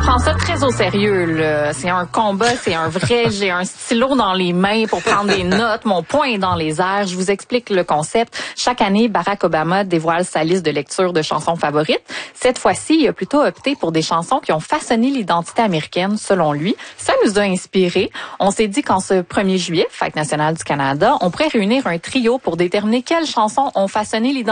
prend ça très au sérieux, là. C'est un combat, c'est un vrai. J'ai un stylo dans les mains pour prendre des notes. Mon poing est dans les airs. Je vous explique le concept. Chaque année, Barack Obama dévoile sa liste de lecture de chansons favorites. Cette fois-ci, il a plutôt opté pour des chansons qui ont façonné l'identité américaine, selon lui. Ça nous a inspirés. On s'est dit qu'en ce 1er juillet, Fête nationale du Canada, on pourrait réunir un trio pour déterminer quelles chansons ont façonné l'identité